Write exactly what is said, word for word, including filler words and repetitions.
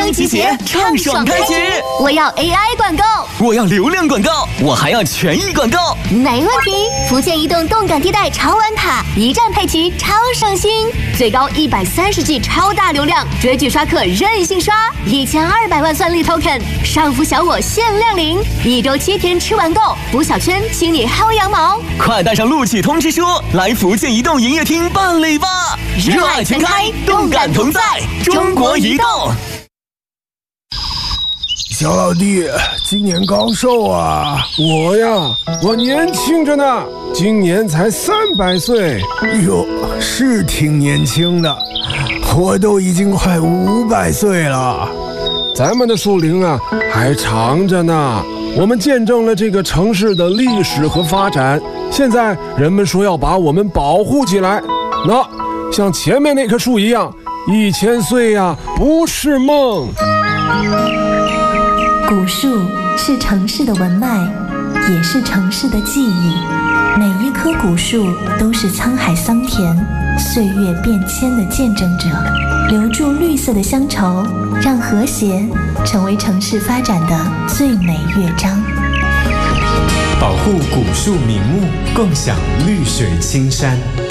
登集结，畅爽开启。 我要 A I 广告， 我要流量广告，我还要权益广告。 没问题。福建移动动感地带超玩卡，一站配齐，超省心，最高一百三十 G 超大流量，追剧刷客任性刷，一千二百万算力 token， 上浮小我限量领，一周七天吃完够，补小圈，请你薅羊毛。 快带上录取通知书，来福建移动营业厅办理吧！热爱全开，动感同在，中国移动。 小老弟，今年高寿啊？我呀，我年轻着呢，今年才三百岁。哟，是挺年轻的，我都已经快五百岁了。咱们的树龄啊，还长着呢。我们见证了这个城市的历史和发展，现在人们说要把我们保护起来。那像前面那棵树一样，一千岁呀，不是梦。 古树是城市的文脉，也是城市的记忆。每一棵古树都是沧海桑田、岁月变迁的见证者，留住绿色的乡愁，让和谐成为城市发展的最美乐章。 保护古树名木，共享绿水青山。